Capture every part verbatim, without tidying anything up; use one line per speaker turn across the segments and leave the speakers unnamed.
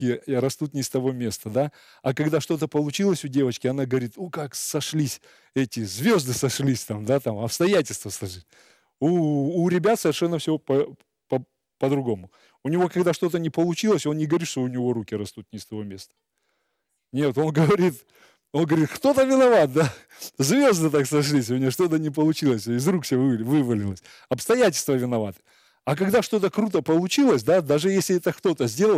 и, и растут не с того места, да. А когда что-то получилось у девочки, она говорит: "У, как сошлись эти звезды сошлись там, да, там обстоятельства сошлись". У, у ребят совершенно все по, по, по-другому. У него, когда что-то не получилось, он не говорит, что у него руки растут не с того места. Нет, он говорит, он говорит, кто-то виноват, да? Звезды так сошлись, у него что-то не получилось, из рук все вывалилось. Обстоятельства виноваты. А когда что-то круто получилось, да, даже если это кто-то сделал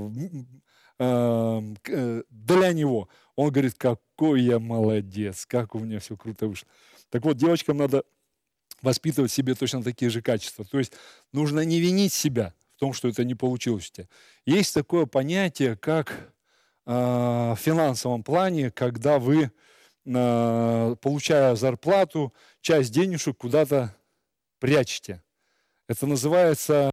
для него, он говорит: какой я молодец, как у меня все круто вышло. Так вот, девочкам надо воспитывать в себе точно такие же качества. То есть нужно не винить себя в том, что это не получилось у тебя. Есть такое понятие, как в финансовом плане, когда вы, получая зарплату, часть денежек куда-то прячете. Это называется,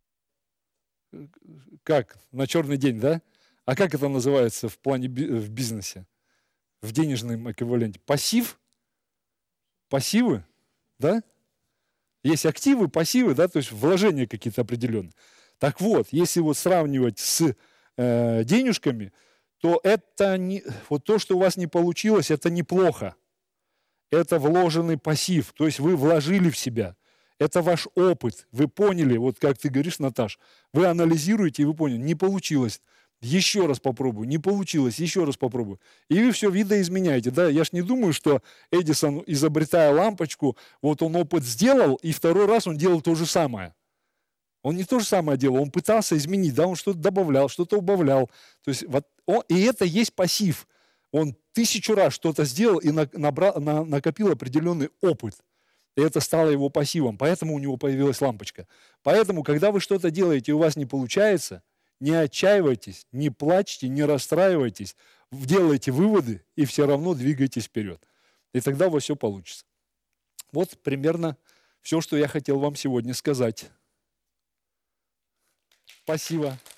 как, на черный день, да? А как это называется в плане в бизнесе, в денежном эквиваленте? Пассив? Пассивы, да? Есть активы, пассивы, да, то есть вложения какие-то определенные. Так вот, если вот сравнивать с э, денежками, то это не, вот то, что у вас не получилось, это неплохо. Это вложенный пассив, то есть вы вложили в себя. Это ваш опыт. Вы поняли, вот как ты говоришь, Наташ, вы анализируете, и вы поняли, не получилось. Еще раз попробую, не получилось, еще раз попробую. И вы все видоизменяете. Да? Я ж не думаю, что Эдисон, изобретая лампочку, вот он опыт сделал, и второй раз он делал то же самое. Он не то же самое делал, он пытался изменить, да, он что-то добавлял, что-то убавлял. То есть, вот, он, и это есть пассив. Он тысячу раз что-то сделал и на, набрал, на, накопил определенный опыт. И это стало его пассивом, поэтому у него появилась лампочка. Поэтому, когда вы что-то делаете и у вас не получается, не отчаивайтесь, не плачьте, не расстраивайтесь, делайте выводы и все равно двигайтесь вперед. И тогда у вас все получится. Вот примерно все, что я хотел вам сегодня сказать. Спасибо.